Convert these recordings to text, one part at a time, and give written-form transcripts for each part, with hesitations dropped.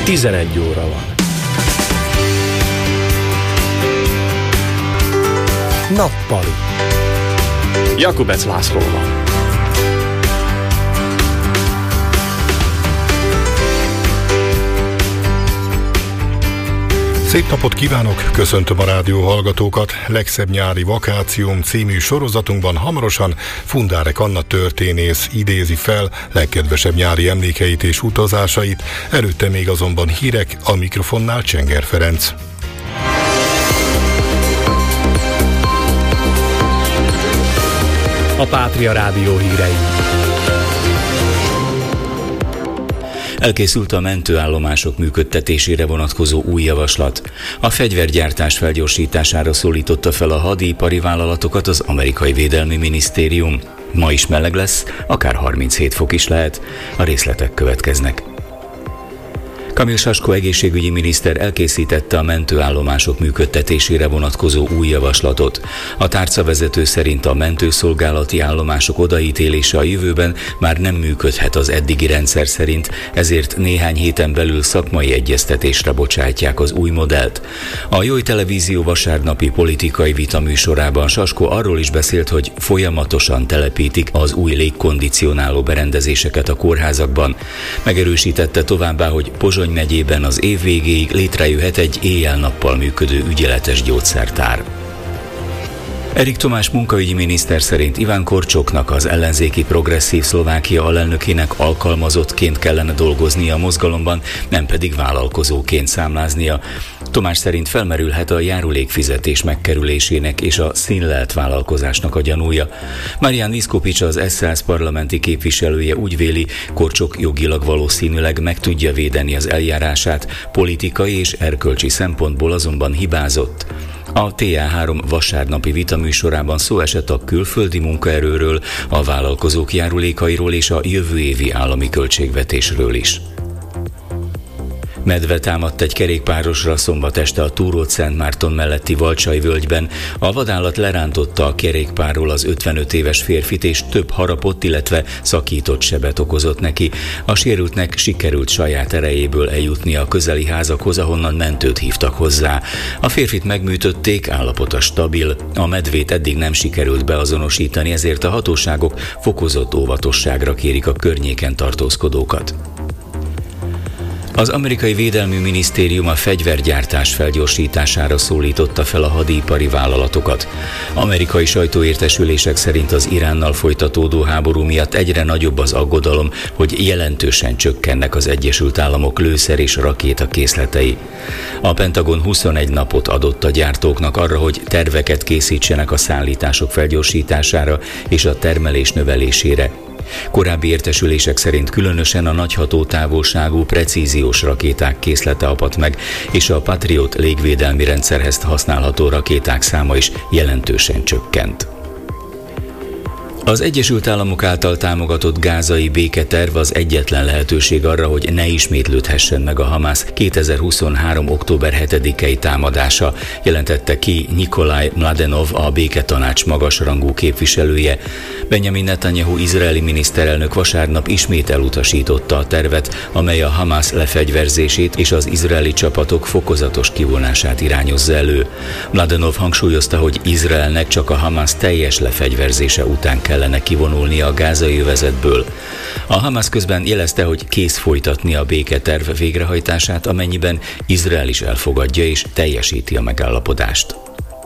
11 óra van. Nappali. Jakubec Lászlóval. Szép napot kívánok, köszöntöm a rádió hallgatókat. Legszebb nyári vakációm című sorozatunkban hamarosan Fundárek Anna történész idézi fel legkedvesebb nyári emlékeit és utazásait, előtte még azonban hírek, a mikrofonnál Csenger Ferenc. A Pátria Rádió hírei. Elkészült a mentőállomások működtetésére vonatkozó új javaslat. A fegyvergyártás felgyorsítására szólította fel a hadipari vállalatokat az amerikai védelmi minisztérium. Ma is meleg lesz, akár 37 fok is lehet. A részletek következnek. Kamil Sasko egészségügyi miniszter elkészítette a mentőállomások működtetésére vonatkozó új javaslatot. A tárcavezető szerint a mentőszolgálati állomások odaítélése a jövőben már nem működhet az eddigi rendszer szerint, ezért néhány héten belül szakmai egyeztetésre bocsátják az új modellt. A Joy Televízió vasárnapi politikai vita műsorában Sasko arról is beszélt, hogy folyamatosan telepítik az új légkondicionáló berendezéseket a kórházakban. Megerősítette továbbá, hogy Pozsony megyében az év végéig létrejöhet egy éjjel-nappal működő ügyeletes gyógyszertár. Erik Tomás munkaügyi miniszter szerint Iván Korcsoknak, az ellenzéki Progresszív Szlovákia alelnökének alkalmazottként kellene dolgoznia a mozgalomban, nem pedig vállalkozóként számláznia. Tomás szerint felmerülhet a járulékfizetés megkerülésének és a színlelt vállalkozásnak a gyanúja. Marián Viszkopics, az SZSZ parlamenti képviselője úgy véli, Korcsok jogilag valószínűleg meg tudja védeni az eljárását, politikai és erkölcsi szempontból azonban hibázott. A TA3 vasárnapi vita műsorában szó esett a külföldi munkaerőről, a vállalkozók járulékairól és a jövő évi állami költségvetésről is. Medve támadt egy kerékpárosra szombat este a Túrót-Szentmárton melletti Valcsai völgyben. A vadállat lerántotta a kerékpárról az 55 éves férfit, és több harapott, illetve szakított sebet okozott neki. A sérültnek sikerült saját erejéből eljutni a közeli házakhoz, ahonnan mentőt hívtak hozzá. A férfit megműtötték, állapota stabil. A medvét eddig nem sikerült beazonosítani, ezért a hatóságok fokozott óvatosságra kérik a környéken tartózkodókat. Az amerikai védelmi minisztérium a fegyvergyártás felgyorsítására szólította fel a hadipari vállalatokat. Amerikai sajtóértesülések szerint az Iránnal folytatódó háború miatt egyre nagyobb az aggodalom, hogy jelentősen csökkennek az Egyesült Államok lőszer és rakéta készletei. A Pentagon 21 napot adott a gyártóknak arra, hogy terveket készítsenek a szállítások felgyorsítására és a termelés növelésére. Korábbi értesülések szerint különösen a nagy hatótávolságú precíziós rakéták készlete apadt meg, és a Patriot légvédelmi rendszerhez használható rakéták száma is jelentősen csökkent. Az Egyesült Államok által támogatott gázai béketerv az egyetlen lehetőség arra, hogy ne ismétlődhessen meg a Hamász 2023. október 7-i támadása, jelentette ki Nikolaj Mladenov, a béketanács magasrangú képviselője. Benjamin Netanyahu izraeli miniszterelnök vasárnap ismét elutasította a tervet, amely a Hamász lefegyverzését és az izraeli csapatok fokozatos kivonását irányozza elő. Mladenov hangsúlyozta, hogy Izraelnek csak a Hamász teljes lefegyverzése után kellene kivonulnia a gázai övezetből. A Hamász közben jelezte, hogy kész folytatni a béketerv végrehajtását, amennyiben Izrael is elfogadja és teljesíti a megállapodást.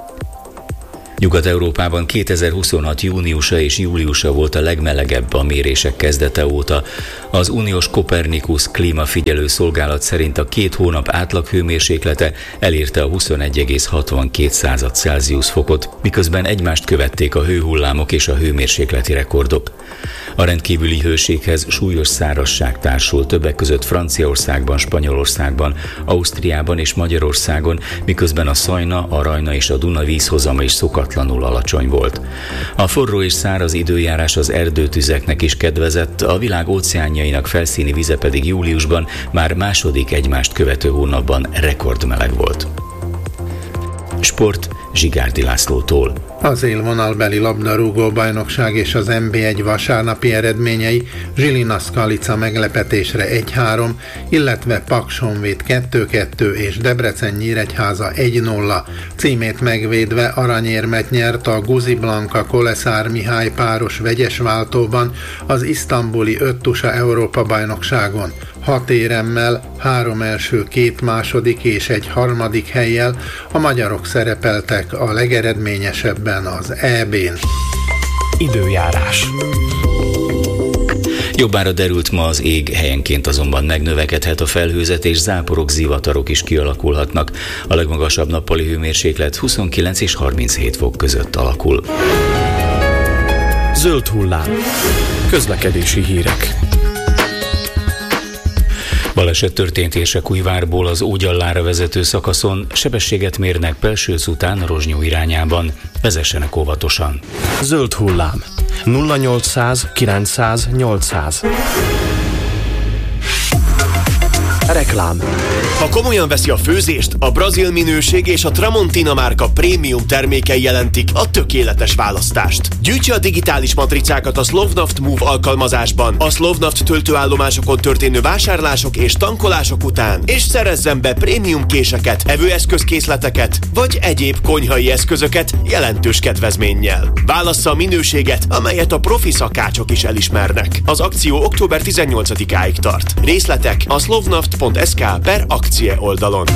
Nyugat-Európában 2026. júniusa és júliusa volt a legmelegebb a mérések kezdete óta. Az uniós Copernicus klímafigyelő szolgálat szerint a 2 hónap átlaghőmérséklete elérte a 21,62 Celsius fokot, miközben egymást követték a hőhullámok és a hőmérsékleti rekordok. A rendkívüli hőséghez súlyos szárazság társul, többek között Franciaországban, Spanyolországban, Ausztriában és Magyarországon, miközben a Szajna, a Rajna és a Duna vízhozama is szokatlanul alacsony volt. A forró és száraz időjárás az erdőtüzeknek is kedvezett, a világ óceánjainak felszíni vize pedig júliusban már második egymást követő hónapban rekordmeleg volt. Sport Zsigárdi Lászlótól. Az élvonalbeli labdarúgó bajnokság és az NB1 vasárnapi eredményei: Zsilina Skalica meglepetésre 1-3, illetve Paks Honvéd 2-2 és Debrecen Nyíregyháza 1-0. Címét megvédve aranyérmet nyert a Guzi Blanka Koleszár Mihály páros vegyes váltóban az isztambuli 5 tusa Európa-bajnokságon. 6 éremmel, 3 első, 2 második és 1 harmadik hellyel a magyarok szerepeltek a legeredményesebben az EB-n. Időjárás. Jobbára derült ma az ég, helyenként azonban megnövekedhet a felhőzet, és záporok, zivatarok is kialakulhatnak. A legmagasabb nappali hőmérséklet 29 és 37 fok között alakul. Zöld hullám. Közlekedési hírek. Baleset történt Érsekújvárból az Ógyallára vezető szakaszon, sebességet mérnek Pelsőc után Rozsnyó irányában. Vezessenek óvatosan. Zöld hullám. 0800 900 800. Reklám. Ha komolyan veszi a főzést, a Brazil minőség és a Tramontina márka prémium termékei jelentik a tökéletes választást. Gyűjtse a digitális matricákat a Slovnaft Move alkalmazásban, a Slovnaft töltőállomásokon történő vásárlások és tankolások után, és szerezzen be prémium késeket, evőeszközkészleteket, vagy egyéb konyhai eszközöket jelentős kedvezménnyel. Válassza a minőséget, amelyet a profi szakácsok is elismernek. Az akció október 18-áig tart. Részletek a slovnaft.sk/akcie oldalon.